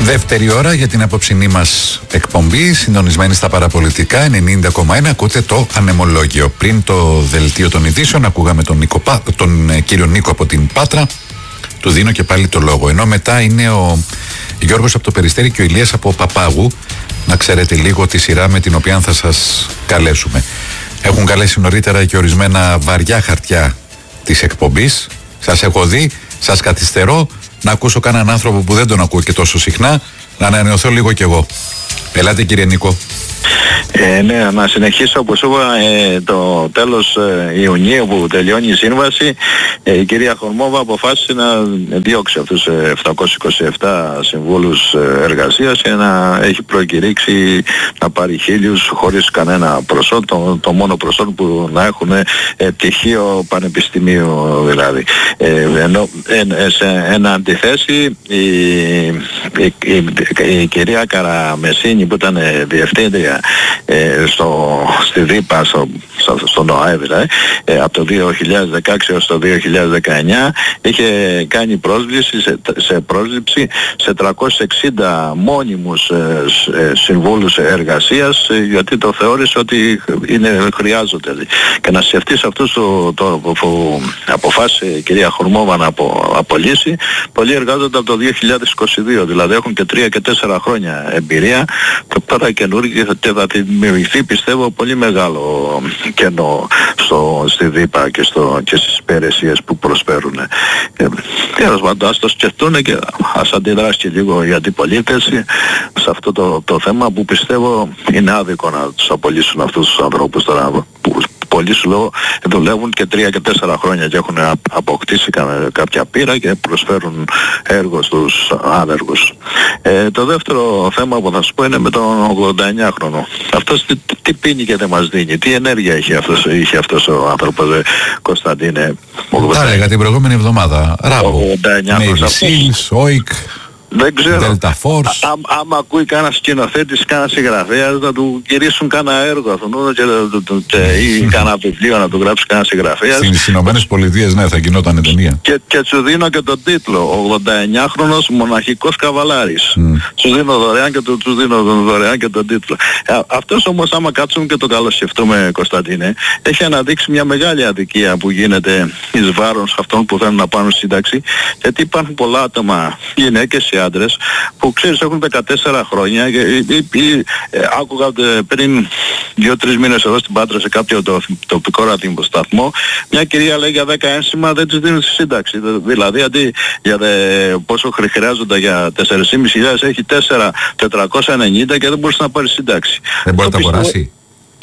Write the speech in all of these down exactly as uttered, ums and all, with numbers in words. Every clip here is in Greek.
Δεύτερη ώρα για την απόψινή μας εκπομπή, συντονισμένη στα παραπολιτικά ενενήντα κόμμα ένα. Ακούτε το Ανεμολόγιο. Πριν το δελτίο των ειδήσεων, ακούγαμε τον, Νίκο, τον κύριο Νίκο από την Πάτρα. Του δίνω και πάλι το λόγο. Ενώ μετά είναι ο Γιώργος από το Περιστέρι και ο Ηλίας από Παπάγου. Να ξέρετε λίγο τη σειρά με την οποία θα σας καλέσουμε. Έχουν καλέσει νωρίτερα και ορισμένα βαριά χαρτιά της εκπομπής. Σας έχω δει, σας καθυστερώ να ακούσω κανέναν άνθρωπο που δεν τον ακούω και τόσο συχνά, να ανανεωθώ λίγο κι εγώ. Ελάτε κύριε Νίκο. Ε, ναι, να συνεχίσω όπως είπα, ε, το τέλος ε, Ιουνίου που τελειώνει η σύμβαση, ε, η κυρία Χορμόβα αποφάσισε να διώξει αυτούς ε, επτακόσιους είκοσι επτά συμβούλους ε, εργασίας και να έχει προκηρύξει να πάρει χίλιους χωρίς κανένα προσόν, το, το μόνο προσόν που να έχουν ε, πτυχίο πανεπιστημίου δηλαδή. Ε, ενώ ε, σε ένα αντιθέσει η, η, η, η, η κυρία Καραμεσίνη που ήταν ε, διευθύντρια Ε, στο, στη ΔΥΠΑ, στο, στο, στον ΟΑΕ δηλαδή, ε, από το δύο χιλιάδες δεκαέξι έως το δύο χιλιάδες δεκαεννιά είχε κάνει πρόσληψη σε, σε πρόσληψη σε τριακόσιους εξήντα μόνιμους ε, ε, συμβούλους εργασίας, ε, γιατί το θεώρησε ότι είναι, χρειάζονται. Και να σκεφτεί σε αυτούς το, το, το που αποφάσισε η κυρία Χορμόβα να απο, απολύσει, πολλοί εργάζονται από το δύο χιλιάδες είκοσι δύο, δηλαδή έχουν και τρία και τέσσερα χρόνια εμπειρία και τώρα καινούργια και θα δημιουργηθεί πιστεύω πολύ μεγάλο κενό στο, στη ΔΥΠΑ και, στο, και στις υπηρεσίες που προσφέρουν. Τέλος πάντων, ας το σκεφτούν και ας αντιδράσει και λίγο η αντιπολίτευση σε αυτό το, το θέμα που πιστεύω είναι άδικο να τους απολύσουν αυτούς τους ανθρώπους τώρα που πολλοί σου λέω δουλεύουν και τρία και τέσσερα χρόνια και έχουν αποκτήσει κάποια πείρα και προσφέρουν έργο στους άνεργους. Ε, το δεύτερο θέμα που θα σου πω είναι με τον ογδονταεννιάχρονο. Αυτός τι, τι πίνει και δεν μας δίνει, τι ενέργεια είχε αυτός, είχε αυτός ο άνθρωπος, ε, Κωνσταντίνε. Τα έλεγα την προηγούμενη εβδομάδα. Ράμπο, Navy Seals, οικ. Δεν ξέρω, Delta Force. Α, άμα ακούει κανένα σκηνοθέτης, κανένα συγγραφέας να του γυρίσουν κανένα έργο και, και, ή κανένα βιβλίο να του γράψει κανένα συγγραφέας. Στις Ηνωμένες Πολιτείες, ναι, θα γινόταν ταινία. Και, και σου δίνω και τον τίτλο, ογδονταεννιάχρονος μοναχικός καβαλάρης. Mm. Σου δίνω δωρεάν και, του, του δίνω δωρεάν και τον τίτλο. Α, αυτός όμως άμα κάτσουμε και το καλοσκεφτούμε, Κωνσταντίνε, έχει αναδείξει μια μεγάλη αδικία που γίνεται εις βάρος αυτών που θέλουν να πάνε σύνταξη, γιατί υπάρχουν πολλά άτομα, γυναίκες ή άντρες, που ξέρεις έχουν δεκατέσσερα χρόνια και ή, ή, ή, ε, άκουγα ε, πριν δύο τρεις μήνες εδώ στην Πάτρα σε κάποιο το, τοπικό ραδιοσταθμό, μια κυρία λέει για δέκα ένσημα δεν της δίνουν στη σύνταξη. Δηλαδή αντί για δε, πόσο χρειάζονται για τέσσερις χιλιάδες πεντακόσια έχει τέσσερα χιλιάδες τετρακόσια ενενήντα και δεν μπορούσε να πάρει σύνταξη. Δεν μπορεί να τα αγοράσει.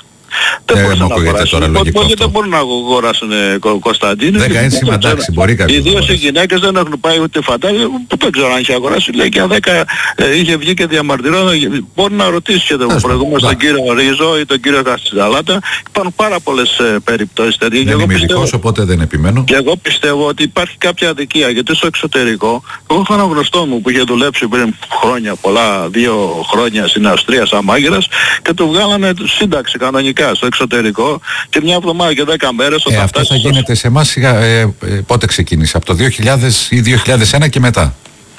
Δεν μπορούν να αγοράσουν. Πολλοί δεν μπορούν να αγοράσουν, Κωνσταντίνο. δέκα ένσημα εντάξει, μπορεί κάποιος. Ιδίως οι γυναίκες δεν έχουν πάει ούτε φαντάζει, που δεν ξέρω αν είχε αγοράσει. Λέει και δέκα είχε βγει και διαμαρτυρώνω. Μπορεί να ρωτήσει και τον προηγούμενο τον κύριο Ρίζο ή τον κύριο Κασιζαλάτα. Υπάρχουν πάρα πολλές περιπτώσεις τέτοιες. Δεν είμαι ειδικός, οπότε δεν επιμένω. Και εγώ πιστεύω ότι υπάρχει κάποια αδικία, γιατί στο εξωτερικό, εγώ έχω έναν γνωστό μου που είχε δουλέψει πριν χρόνια, πολλά, δύο χρόνια στην Αυστρία σαν μάγειρας και του βγάλανε σύνταξη κανονικά στο εξωτερικό και μια εβδομάδα και δέκα μέρες ε, αυτό θα γίνεται σε εμάς ε, ε, πότε ξεκίνησε, από το δύο χιλιάδες ή δύο χιλιάδες ένα και μετά.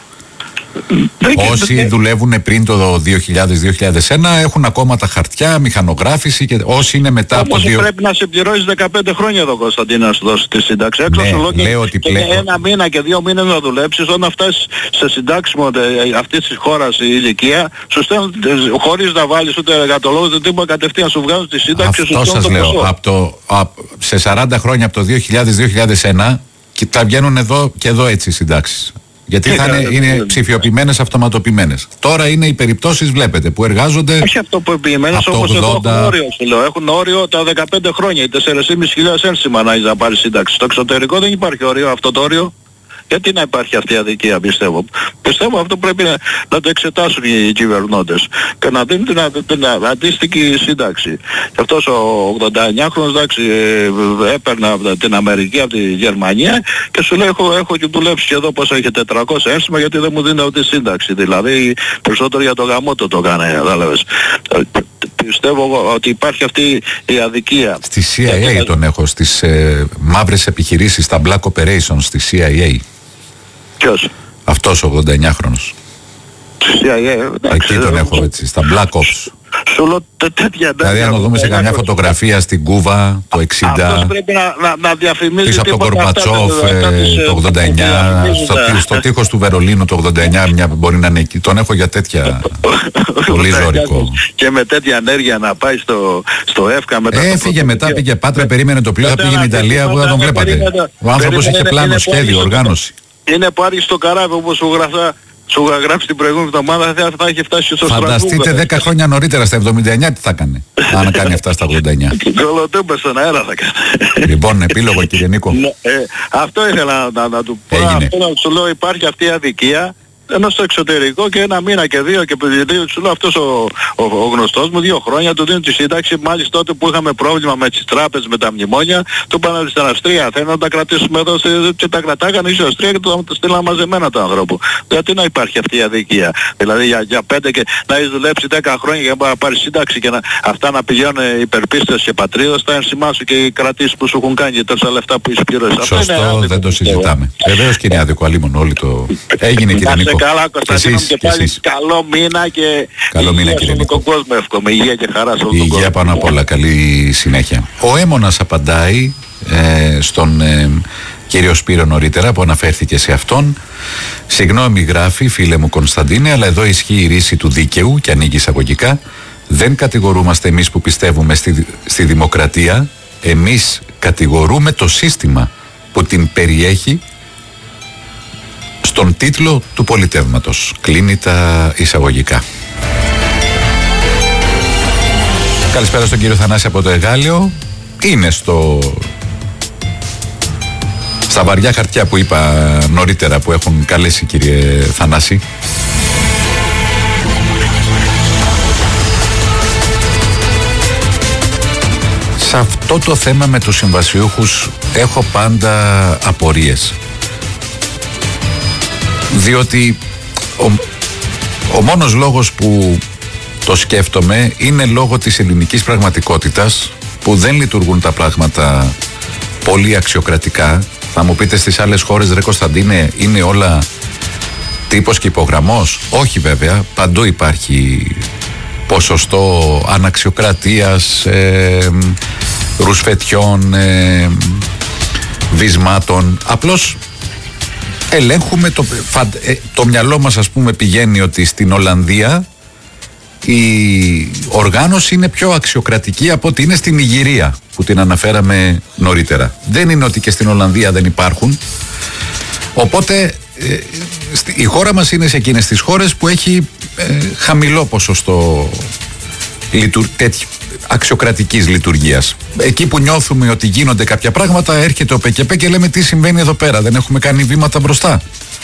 Δεν όσοι δεν... δουλεύουν πριν το δύο χιλιάδες με δύο χιλιάδες ένα έχουν ακόμα τα χαρτιά, μηχανογράφηση και όσοι είναι μετά όμως από δύο... πρέπει να σε πληρώσεις δεκαπέντε χρόνια εδώ, Κωνσταντίνα, να σου δώσει τη σύνταξη. Έξω ναι, σου λέω ότι και πλέον... ένα μήνα και δύο μήνες να δουλέψεις, όταν φτάσεις σε συντάξιμο αυτής της χώρας η ηλικία, σου στέλνουν χωρίς να βάλεις ούτε εργατολόγους, δεν τίποτα, κατευθείαν σου βγάζουν τη σύνταξη. Αυτό σας το λέω, από το, από, σε σαράντα χρόνια από το δύο χιλιάδες με δύο χιλιάδες ένα και θα βγαίνουν εδώ και εδώ έτσι οι συντάξεις. Γιατί θα είναι, είναι ψηφιοποιημένες, αυτοματοποιημένες. Τώρα είναι οι περιπτώσεις, βλέπετε, που εργάζονται. Όχι αυτοματοποιημένες, όμως εδώ έχουν όριο, σου λέω. Έχουν όριο τα δεκαπέντε χρόνια, οι τέσσερις χιλιάδες πεντακόσια ένσημα να να πάρει σύνταξη. Στο εξωτερικό δεν υπάρχει όριο, αυτό το όριο. Γιατί να υπάρχει αυτή η αδικία, πιστεύω. Πιστεύω αυτό πρέπει να, να το εξετάσουν οι κυβερνώντες και να δίνουν την, την, την αντίστοιχη σύνταξη. Και αυτός ο ογδονταεννιάχρονος, εντάξει, ε, έπαιρνα από την Αμερική, από τη Γερμανία και σου λέει έχω, έχω και δουλέψει και εδώ πως έχει τετρακόσια ένσημα γιατί δεν μου δίνει αυτή τη σύνταξη. Δηλαδή περισσότερο για το γαμότο το κάνει, κατάλαβες. Πιστεύω ότι υπάρχει αυτή η αδικία. Στη σι άι έι τον έχω, στις ε, μαύρες επιχειρήσεις, στα Black Operations, στη σι άι έι. Ποιος? Αυτός ο ογδονταεννιάχρονος. Ποιος? Στη σι άι έι τον έχω, στις ε, μαύρες επιχειρήσεις, στα Black Operations, στη σι άι έι. Ποιος? Αυτός ο ογδονταεννιάχρονος. στη σι άι έι. Ποιος? Αυτός ο ογδονταεννιάχρονος. Σι άι έι, Εκεί τον έχω έτσι, στα Black Ops. Σου λέω τέτοια. Δηλαδή αν το δούμε σε καμιά φωτογραφία στην Κούβα το εξήντα, αυτός πρέπει να, να, να διαφημίζει πίσω από τον Κορμπατσόφ το ογδόντα εννιά, στο, στο τείχος του Βερολίνου το ογδόντα εννιά, μια μπορεί να είναι εκεί. Τον έχω για τέτοια πολύ ζώρικο. Και με τέτοια ενέργεια να πάει στο, στο ΕΦΚΑ μετά. Έφυγε μετά, πήγε Πάτρα, περίμενε το πλοίο, θα πήγαινε η Ιταλία, που θα τον βλέπατε. Ο άνθρωπος είχε πλάνο, σχέδιο, οργάνωση. Είναι που άρχισε το καράβι, όπως σου γράφα. Σου είχα γράψει την προηγούμενη εβδομάδα, θα, θα έχει φτάσει στο Στρασβούργο. Φανταστείτε δέκα χρόνια νωρίτερα, στα εβδομήντα εννιά, τι θα έκανε, αν κάνει αυτά στα ογδόντα εννιά. Κολοτούμπε στον αέρα θα κάνει. Λοιπόν, επίλογο κύριε Νίκο. ε, αυτό ήθελα να, να του πω. Αυτό να σου λέω, υπάρχει αυτή η αδικία. Ενώ στο εξωτερικό και ένα μήνα και δύο και δύο, σου λέω αυτός ο, ο, ο γνωστός μου δύο χρόνια του δίνουν τη σύνταξη, μάλιστα τότε που είχαμε πρόβλημα με τις τράπεζες, με τα μνημόνια, του είπαν στην Αυστρία, θέλουν να τα κρατήσουμε εδώ και τα κρατάγανε στην Αυστρία και το στείλαν μαζεμένα τον άνθρωπο. Γιατί να υπάρχει αυτή η αδικία, δηλαδή για, για πέντε και να έχεις δουλέψει δέκα χρόνια για να πάρεις σύνταξη και να, αυτά να πηγαίνουν υπερπίστες και πατρίδες, θα ενσημάσουν και οι κρατήσεις που σου έχουν κάνει και τόσα λεφτά που εισπήρωσες. Σωστό, δεν το συζητάμε. Βεβαίως και είναι άδικο, αλλήμον όλοι το έγινε κύριε Νίκο. Καλά Κωνσταντίνο και πάλι καλό μήνα και καλό μήνα κύριε Νίκο. Τον κόσμο εύχομαι, υγεία και χαρά σε όλο η τον υγεία κόσμο. πάνω απ' όλα, καλή συνέχεια. Ο Έμονας απαντάει ε, στον ε, κύριο Σπύρο νωρίτερα που αναφέρθηκε σε αυτόν. Συγγνώμη γράφει φίλε μου Κωνσταντίνε, αλλά εδώ ισχύει η ρίση του δίκαιου και ανοίγει εισαγωγικά. Δεν κατηγορούμαστε εμείς που πιστεύουμε στη, στη δημοκρατία, εμείς κατηγορούμε το σύστημα που την περιέχει στον τίτλο του πολιτεύματος. Κλείνει τα εισαγωγικά. Καλησπέρα στον κύριο Θανάση από το Εγάλεο. Είναι στο... στα βαριά χαρτιά που είπα νωρίτερα που έχουν καλέσει κύριε Θανάση. Σε αυτό το θέμα με τους συμβασιούχους έχω πάντα απορίες. Διότι ο, ο μόνος λόγος που το σκέφτομαι είναι λόγω της ελληνικής πραγματικότητας που δεν λειτουργούν τα πράγματα πολύ αξιοκρατικά. Θα μου πείτε στις άλλες χώρες ρε Κωνσταντίνε είναι όλα τύπος και υπογραμμός. Όχι βέβαια, παντού υπάρχει ποσοστό αναξιοκρατίας, ε, ρουσφετιών, ε, βυσμάτων. Απλώς ελέγχουμε το, το μυαλό μας, ας πούμε, πηγαίνει ότι στην Ολλανδία η οργάνωση είναι πιο αξιοκρατική από ότι είναι στην Ιγυρία που την αναφέραμε νωρίτερα. Δεν είναι ότι και στην Ολλανδία δεν υπάρχουν. Οπότε ε, η χώρα μας είναι σε εκείνες τις χώρες που έχει ε, χαμηλό ποσοστό λειτου, τέτοι, αξιοκρατικής λειτουργίας. Εκεί που νιώθουμε ότι γίνονται κάποια πράγματα, έρχεται ο ΠΚΠ και λέμε τι συμβαίνει εδώ πέρα, δεν έχουμε κάνει βήματα μπροστά.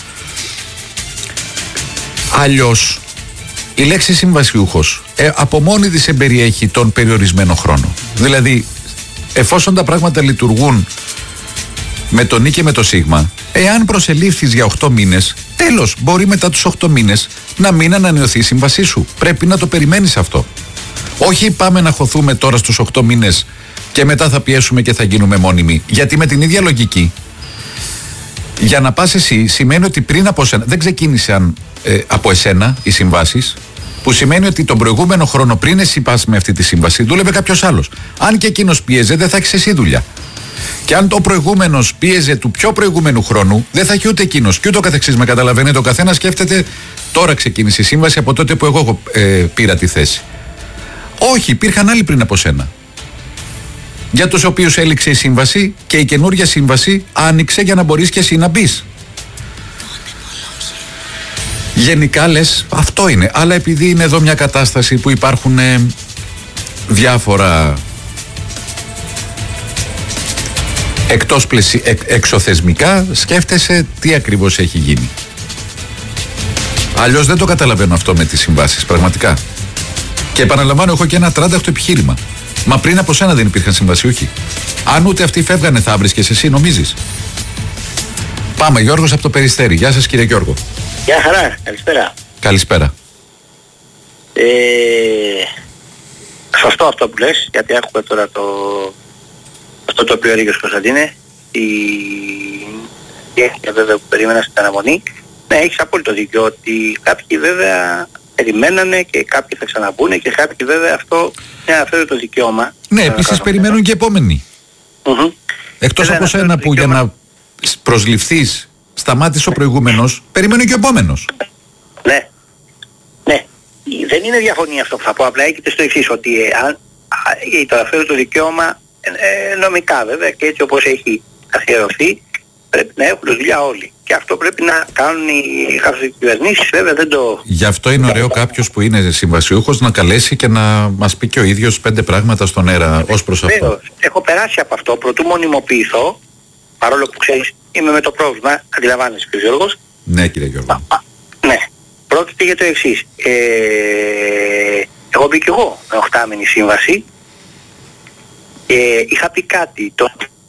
Αλλιώς η λέξη συμβασιούχος ε, από μόνη της εμπεριέχει τον περιορισμένο χρόνο. Δηλαδή εφόσον τα πράγματα λειτουργούν με το νι και με το σίγμα, εάν προσελήφθεις για οκτώ μήνες, τέλος, μπορεί μετά τους οκτώ μήνες να μην ανανεωθεί η σύμβασή σου. Πρέπει να το περιμένεις αυτό. Όχι πάμε να χωθούμε τώρα στους οκτώ μήνες και μετά θα πιέσουμε και θα γίνουμε μόνιμοι. Γιατί με την ίδια λογική, για να πας εσύ σημαίνει ότι πριν από εσένα, δεν ξεκίνησαν ε, από εσένα οι συμβάσεις, που σημαίνει ότι τον προηγούμενο χρόνο πριν εσύ πας με αυτή τη σύμβαση, δούλευε κάποιος άλλος. Αν και εκείνος πίεζε, δεν θα έχεις εσύ δουλειά. Και αν το προηγούμενος πίεζε του πιο προηγούμενου χρόνου, δεν θα έχει ούτε εκείνος και ούτε ο καθεξής. Με καταλαβαίνετε, ο καθένας σκέφτεται τώρα ξεκίνησε η σύμβαση από τότε που εγώ ε, πήρα τη θέση. Όχι, υπήρχαν άλλοι πριν από σένα, για τους οποίους έληξε η σύμβαση και η καινούργια σύμβαση άνοιξε για να μπορείς και εσύ να μπεις. Γενικά λες αυτό είναι, αλλά επειδή είναι εδώ μια κατάσταση που υπάρχουν ε, διάφορα εκτός πλαισί, εκ, εξωθεσμικά, σκέφτεσαι τι ακριβώς έχει γίνει. Αλλιώς δεν το καταλαβαίνω αυτό με τις συμβάσεις, πραγματικά. Και επαναλαμβάνω, έχω και ένα τράνταχτο επιχείρημα. Μα πριν από σένα δεν υπήρχαν συμβασιούχοι. Αν ούτε αυτοί φεύγανε, θα βρίσκεσαι εσύ, νομίζεις? Πάμε, Γιώργος από το Περιστέρι. Γεια σας, κύριε Γιώργο. Γεια χαρά, καλησπέρα. Καλησπέρα. Ε, σωστό αυτό που λες, γιατί έχουμε τώρα το... αυτό το οποίο έλεγε ο Κωνσταντίνε, η διεύθυνση βέβαια που περίμενα στην αναμονή, να Ναι, έχεις απόλυτο δίκιο ότι κάποιοι βέβαια περιμένανε και κάποιοι θα ξαναμπούν και κάποιοι βέβαια αυτό είναι αφαίρετο δικαίωμα. Ναι, επίσης περιμένουν και επόμενοι. Mm-hmm. Εκτός από σένα που για να προσληφθείς σταμάτησε ο προηγούμενος, περιμένει και ο επόμενος. Ναι, ναι. Δεν είναι διαφωνία αυτό που θα πω, απλά έχετε στο εξής, ότι ε, αν ε, το αφαίρετο δικαίωμα ε, νομικά βέβαια και έτσι όπως έχει καθιερωθεί, πρέπει να έχουν δουλειά όλοι. Και αυτό πρέπει να κάνουν οι κυβερνήσεις, βέβαια δεν το... Γι' αυτό είναι ωραίο κάποιος που είναι συμβασιούχος να καλέσει και να μας πει και ο ίδιος πέντε πράγματα στον αέρα ως προς αυτό. Βέβαια, έχω περάσει από αυτό, προτού μονιμοποιηθώ, παρόλο που ξέρεις είμαι με το πρόβλημα, αντιλαμβάνεσαι κύριε Γιώργος. Ναι κύριε Γιώργο. Α, α, ναι, πρόκειται για το εξής. Ε, εγώ μπήκα και εγώ με οχτάμηνη σύμβαση και είχα πει κάτι το...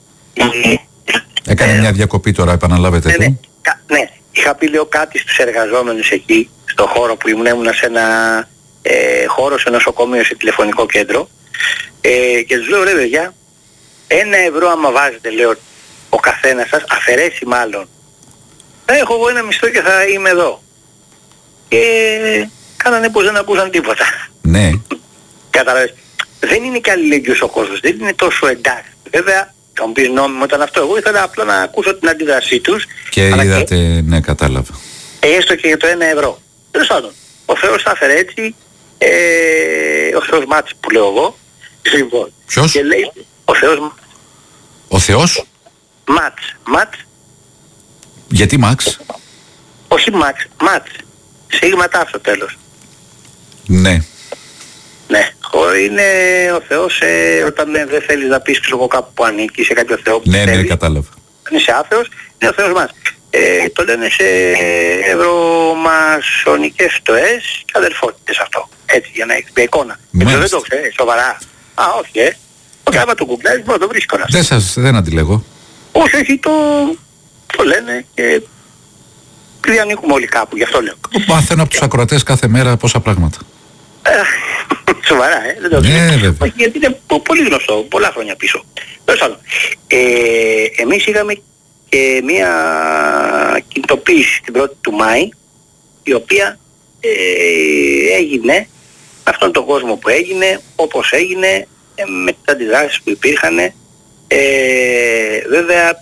Έκανε ε, μια διακοπή τώρα, επαναλάβετε. Ναι, ναι, ναι, είχα πει λέω κάτι στους εργαζόμενους εκεί, στο χώρο που ήμουν, ήμουνα σε ένα ε, χώρο, σε νοσοκομείο, σε τηλεφωνικό κέντρο ε, και τους λέω ρε παιδιά, ένα ευρώ άμα βάζετε λέω ο καθένας σας, αφαιρέσει μάλλον, θα έχω εγώ ένα μισθό και θα είμαι εδώ. Και κάνανε πως δεν ακούσαν τίποτα. Ναι. Καταλαβαίνεις, δεν είναι και αλληλεγγύος ο κόσμος, δεν είναι τόσο εντάξει. Βέβαια, θα μου πεις νόμιμο ήταν αυτό, εγώ ήθελα απλά να ακούσω την αντίδρασή τους. Και είδατε, και... ναι κατάλαβα. Έστω και για το ένα ευρώ. Τέλος πάντων, ο Θεός θα έφερε έτσι, ε, ο Θεός Μάτς που λέω εγώ. Λοιπόν, ποιος? Και λέει, ο Θεός Ο Θεός? Μάτς. Μάτς. Γιατί Μαξ? Όχι Μαξ, Μάτς. Σίγματα στο τέλος. Ναι. Ναι, είναι ο Θεός ε, όταν δεν θέλεις να πεις ξέρω κάπου που ανήκει σε κάποιο Θεό που ναι, θέλει. Ναι, κατάλαβα. Αν είσαι άθεος, είναι ο Θεός μας. Ε, το λένε σε ευρωμασονικές στοές και αδερφότητες αυτό. Έτσι, για να έχεις μια εικόνα. Έτσι, δεν το ξέρεις, σοβαρά. Α, όχι, ε. Όχι, άμα το γκουγκλάρεις μπορεί να το βρεις κιόλας. Δεν σας, δεν αντιλέγω. Όχι, όχι, το, το λένε και επειδή ανήκουμε όλοι κάπου, γι' αυτό λέω. Μαθαίνω από τους ακροατές κάθε μέρα πόσα πράγματα. Σοβαρά, ε, δεν το ξέρω. Όχι, γιατί είναι πολύ γνωστό, πολλά χρόνια πίσω. Τέλος πάντων, ε, εμείς είχαμε και μία κινητοποίηση την πρώτη του Μάη, η οποία ε, έγινε αυτόν τον κόσμο που έγινε, όπως έγινε, ε, με τις αντιδράσεις που υπήρχαν. Ε, βέβαια,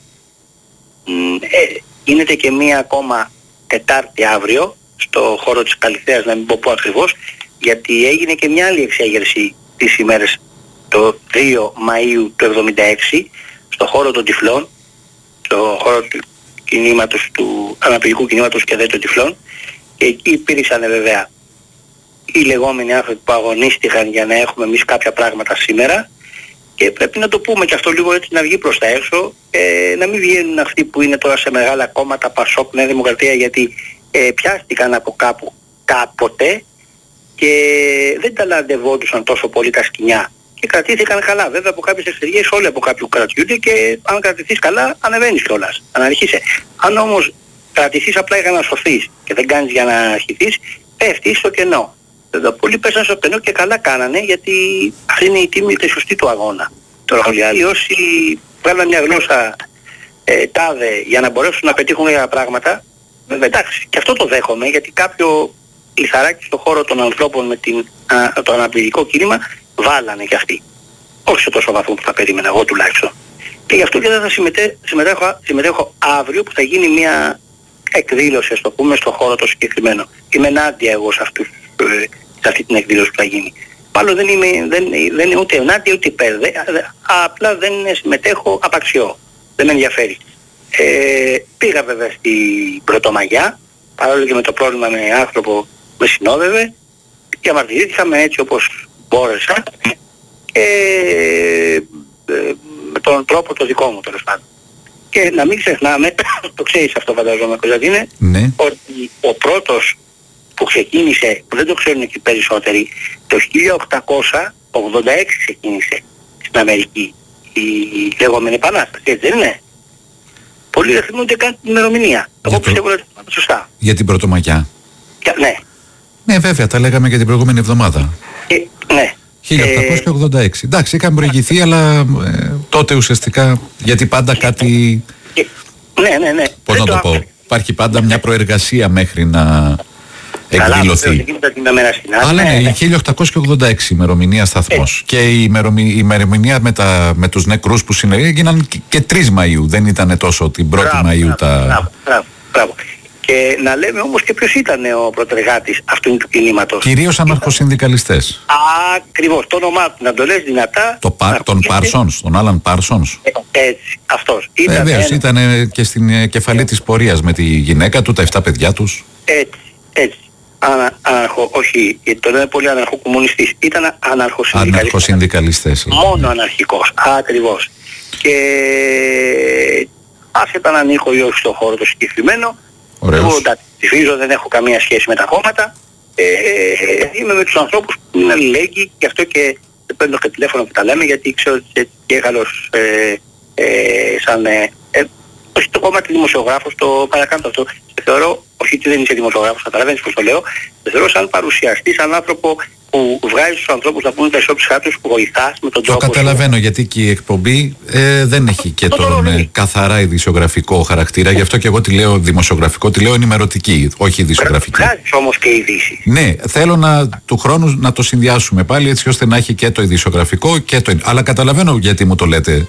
ε, γίνεται και μία ακόμα Τετάρτη αύριο, στο χώρο της Καλυθέας, να μην πω πού ακριβώς, γιατί έγινε και μια άλλη εξέγερση τις ημέρες το δύο Μαΐου του εβδομήντα έξι στο χώρο των Τυφλών, στο χώρο του κινήματος, του αναπηρικού κινήματος και δε των Τυφλών, και εκεί υπήρξαν βέβαια οι λεγόμενοι άνθρωποι που αγωνίστηκαν για να έχουμε εμείς κάποια πράγματα σήμερα και πρέπει να το πούμε και αυτό λίγο έτσι να βγει προς τα έξω, ε, να μην βγαίνουν αυτοί που είναι τώρα σε μεγάλα κόμματα, Πασόκ, Νέα Δημοκρατία, γιατί ε, πιάστηκαν από κάπου κάποτε και δεν ταλαντευόντουσαν τόσο πολύ τα σκοινιά και κρατήθηκαν καλά. Βέβαια από κάποιες εξεργίες όλοι από κάποιου κρατιούνται και αν κρατηθείς καλά ανεβαίνεις κιόλας, αναρχίσαι. Αν όμως κρατηθείς απλά για να σωθείς και δεν κάνεις για να αρχηθείς, πέφτεις στο κενό. Βέβαια πολλοί πέσαν στο κενό και καλά κάνανε, γιατί αυτή είναι η τίμη και σωστή του αγώνα. Τώρα όλοι οι άλλοι όσοι βγάλαν μια γλώσσα ε, τάδε για να μπορέσουν να πετύχουν για πράγματα, βέβαια εντάξει και αυτό το δέχομαι, γιατί κάποιο λιθαράκι στον χώρο των ανθρώπων με την, α, το αναπηρικό κίνημα βάλανε κι αυτοί. Όχι σε τόσο βαθμό που θα περίμενα εγώ τουλάχιστον. Και γι' αυτό και δεν θα συμμετέ, συμμετέχω, συμμετέχω αύριο που θα γίνει μια εκδήλωση, ας το πούμε, στον χώρο το συγκεκριμένο. Είμαι ενάντια εγώ σε, αυτούς, ε, σε αυτή την εκδήλωση που θα γίνει. Μάλλον δεν είμαι, δεν, δεν είμαι ούτε ενάντια ούτε υπέρ. Δε, απλά δεν συμμετέχω απαξιώ. Δεν με ενδιαφέρει. Ε, πήγα βέβαια στην Πρωτομαγιά, παρόλο και με το πρόβλημα με άνθρωπο με συνόδευε, και αμαρτυρήθηκαμε έτσι όπως μπόρεσα και ε, με τον τρόπο το δικό μου τέλος πάντων. Και να μην ξεχνάμε, το ξέρεις αυτό φανταζόμαι Κωνσταντίνε, ναι, ότι ο πρώτος που ξεκίνησε, που δεν το ξέρουν και οι περισσότεροι, το χίλια οκτακόσια ογδόντα έξι ξεκίνησε στην Αμερική η λεγόμενη Επανάσταση, έτσι δεν είναι? Πολλοί δεν θυμούνται καν την ημερομηνία. Εγώ πιστεύω ότι είναι σωστά. Για την Πρωτομαγιά. Για, ναι. Ναι, βέβαια, τα λέγαμε και την προηγούμενη εβδομάδα. Ε, ναι. χίλια οκτακόσια ογδόντα έξι. Ε, Εντάξει, είχαμε προηγηθεί, αλλά ε, τότε ουσιαστικά, γιατί πάντα κάτι... Ε, ναι, ναι, ναι. Πώς δεν να το, το πω. υπάρχει πάντα μια προεργασία μέχρι να εκδηλωθεί. Αλλά ναι, η χίλια οκτακόσια ογδόντα έξι ημερομηνία σταθμός. Και η ημερομηνία, η ημερομηνία με, τα, με τους νεκρούς που συνέβη έγιναν και τρεις Μαΐου. Δεν ήταν τόσο την πρώτη μπράβο, Μαΐου μπράβο, τα... Μπράβο, μπράβο, μπράβο. Και να λέμε όμως και ποιος ήταν ο πρωτεργάτης αυτού του κινήματος. Κυρίως αναρχοσυνδικαλιστές. Ακριβώς, το όνομά του, να το λες δυνατά. Το πα, τον Πάρσονς, τον Άλαν Πάρσονς. Ε, έτσι, αυτός. Βεβαίως, ήταν και στην κεφαλή της πορείας με τη γυναίκα του, τα εφτά παιδιά τους. Έτσι, έτσι. Ανα, αναρχο, όχι, το λένε πολύ αναρχοκομμουνιστής. Ήταν αναρχοσυνδικαλιστές. Αναρχοσυνδικαλιστές. Μόνο αναρχικός, ακριβώς. Και άσχετα να ανήκω ή όχι στον χώρο το συγκεκριμένο. Ωραίος. Εγώ τα ψηφίζω, δεν έχω καμία σχέση με τα κόμματα. Ε, είμαι με τους ανθρώπους που είναι αλληλέγγυοι, γι' αυτό και παίρνω και τηλέφωνο που τα λέμε, γιατί ξέρω ότι και καλώς ε, ε, σαν... Ε, ε, όχι το κόμμα του δημοσιογράφος, το παρακάτω αυτό. Σε θεωρώ, όχι ότι δεν είσαι δημοσιογράφος, καταλαβαίνεις πώς το λέω, σε θεωρώ σαν παρουσιαστή, σαν άνθρωπο που βγάζει τους ανθρώπους να πούνε τα ισόψυχά τους, που βοηθάς με τον τρόπο. Το καταλαβαίνω, γιατί και η εκπομπή ε, δεν έχει και τον ε, καθαρά ειδησιογραφικό χαρακτήρα, γι' αυτό και εγώ τη λέω δημοσιογραφικό, τη λέω ενημερωτική, όχι ειδησιογραφική. Βγάζεις όμως και ειδήσεις. Ναι, θέλω να, του χρόνου να το συνδυάσουμε πάλι, έτσι ώστε να έχει και το ειδησιογραφικό και το... Αλλά καταλαβαίνω γιατί μου το λέτε.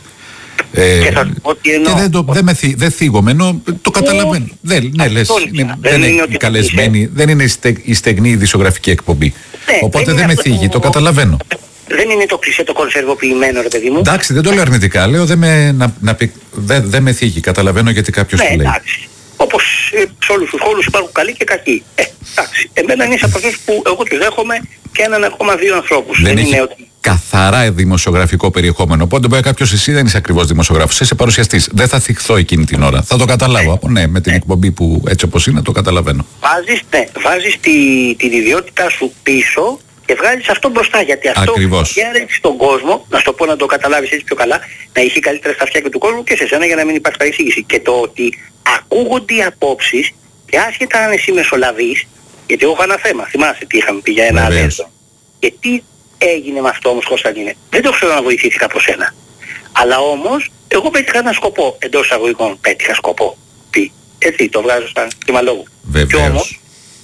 Ε, και θα σου πω τι εννοώ. Και δεν, το, δεν, με θύ, δεν θίγομαι, ενώ το καταλαβαίνω. Δεν, ναι, λες, είναι, δεν, δεν είναι ότι καλεσμένη, δεν είναι η, στε, η στεγνή ειδησιογραφική εκπομπή. Ναι, οπότε δεν, δεν με θίγει, το καταλαβαίνω. Δεν είναι το κλισέ το κονσερβοποιημένο, ρε παιδί μου. Εντάξει, δεν το λέω αρνητικά. Λέω δεν με, να, να, δεν, δεν με θίγει. Καταλαβαίνω γιατί κάποιος ναι, το λέει. Εντάξει. Όπως ε, σε όλους τους χώρους υπάρχουν καλοί και κακοί. Ε, εντάξει. Εμένα είναι από αυτούς που εγώ τους δέχομαι και έναν ακόμα δύο ανθρώπους. Δεν, δεν έχει είναι ότι... καθαρά δημοσιογραφικό περιεχόμενο. Οπότε μπορεί κάποιος, εσύ δεν είσαι ακριβώς δημοσιογράφος, είσαι παρουσιαστής. Δεν θα θυχθώ εκείνη την ώρα. Θα το καταλάβω. Από, ναι, με την ναι. εκπομπή που έτσι όπως είναι το καταλαβαίνω. Βάζεις, ναι, βάζεις τη, την ιδιότητά σου πίσω και βγάζεις αυτό μπροστά. Γιατί αυτό διάρρεξει στον κόσμο, να στο πω να το καταλάβεις έτσι πιο καλά, να έχει καλύτερα στα αυτιά και του κόσμου και σε σένα για να μην υπάρχει παρεξήγηση. Και το ότι ακούγονται οι απόψεις και άσχετα αν εσύ μεσολαβείς, γιατί εγώ έχω ένα θέμα, θυμάσαι τι είχαμε πει για ένα άλλο. Και τι έγινε με αυτό όμως, Κωνσταντίνε. Δεν το ξέρω να βοηθήθηκα από σένα. Αλλά όμως εγώ πέτυχα ένα σκοπό, εντός εισαγωγικών πέτυχα σκοπό. Τι, έτσι το βγάζω σαν κύμα λόγου. Και όμως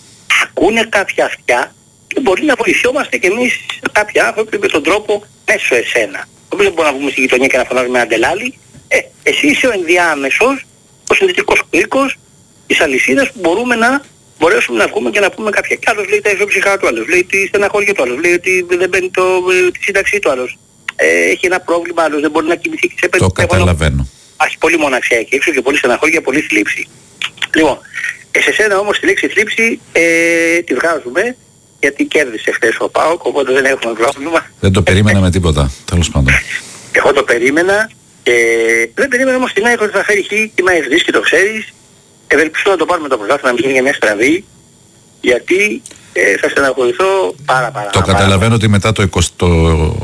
ακούνε κάποια αυτιά και μπορεί να βοηθιόμαστε κι εμείς κάποιοι άνθρωποι με τον τρόπο μέσω εσένα. Όπως δεν μπορούμε να βγούμε στη γειτονιά και να φωνάζουμε έναν τελάλι. Ε, εσύ είσαι ο ενδιάμεσος, ο συνδετικός κρίκος της αλυσίδας που μπορούμε να μπορέσουμε να βγούμε και να πούμε κάποια. Κι άλλος λέει τα ισοψυχά του, άλλος λέει τη στεναχώρια του, άλλος λέει ότι δεν παίρνει το, τη σύνταξή του, άλλος ε, έχει ένα πρόβλημα, άλλος δεν μπορεί να κοιμηθεί και σε πέντε. Το καταλαβαίνω. Έχει πολύ μοναξιά εκεί έξω και πολύ στεναχώρια, πολύ θλίψη. Λοιπόν, ε, σε σένα όμως τη λέξη θλίψη ε, τη βγάζουμε, γιατί κέρδισε χθες ο ΠΑΟΚ, οπότε δεν έχουμε πρόβλημα. Δεν το περίμενα με τίποτα, τέλος πάντων. Εγώ το περίμενα και δεν περίμενα όμως την ΑΕΚ ότι θα φέρει χ και με ευδείς και το ξέρεις. Ευελπιστώ να το πάρουμε το πρωτάθλημα να μην γίνει για μια στραβή, γιατί ε, θα στεναχωρηθώ πάρα πάρα. Το πάρα, καταλαβαίνω πάρα. Ότι μετά το είκοσι, το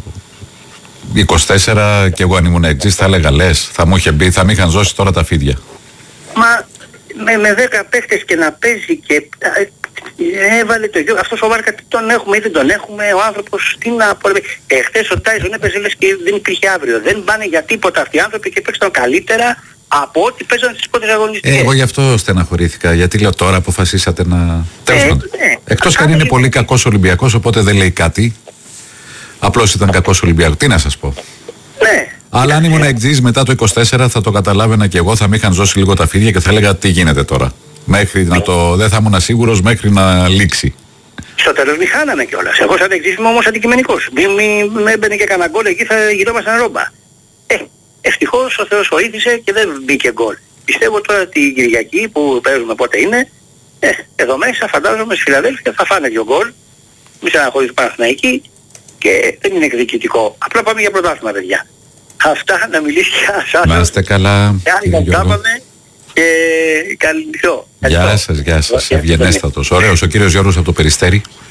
είκοσι τέσσερα και εγώ αν ήμουν εξής θα έλεγα λες, θα μου είχε μπει, θα με είχαν ζώσει τώρα τα φίδια. Μα με, με δέκα παίχτες και να παίζει και ε, έβαλε το γιο, αυτός ο Βάρκα τι τον έχουμε ή δεν τον έχουμε, ο άνθρωπος τι να πω. Ε, χθες ο Τάιζον έπαιζε λες και δεν υπήρχε αύριο, δεν πάνε για τίποτα αυτοί οι άνθρωποι και παίξαν καλύτερα από ό,τι παίζαν στις πρώτες αγωνιστικές. Ε, εγώ γι' αυτό στεναχωρήθηκα, γιατί λέω τώρα αποφασίσατε να... Τέλος ε, πάντων. Ναι. Εκτός και αν είναι πολύ κακός Ολυμπιακός, οπότε δεν λέει κάτι. Απλώς ήταν κακός Ολυμπιακός. Τι να σας πω. Ναι. Αλλά αν ήμουν εξής μετά το είκοσι τέσσερα θα το καταλάβαινα και εγώ, θα με είχαν ζώσει λίγο τα φίδια και θα έλεγα τι γίνεται τώρα. Μέχρι να το... Δεν θα ήμουν σίγουρος μέχρι να λήξει. Στο τέλος μη χάναμε κιόλας. Εγώ σαν εξής είμαι όμως αντικειμενικός. Μην μη, μη έμπαινε και κανένα γκολ εκεί, θα γινόμασταν ρόμπα. Ε, ευτυχώς ο Θεός βοήθησε και δεν μπήκε γκολ. Πιστεύω τώρα την Κυριακή που παίζουμε πότε είναι, ε, εδώ μέσα φαντάζομαι στη Φιλαδέλφια θα φάνε δύο γκολ. Μη στεναχωρείς Παναθηναϊκή και δεν είναι εκδικητικό. Απλά πάμε για πρωτάθλημα, παιδιά. Αυτά να μιλήσει για σας. Να είστε καλά, κύριε Γιώργο. Και καληνυχτό. Γεια σας, γεια σας. Ευγενέστατος. Ωραίος ο κύριος Γιώργος από το Περιστέρι.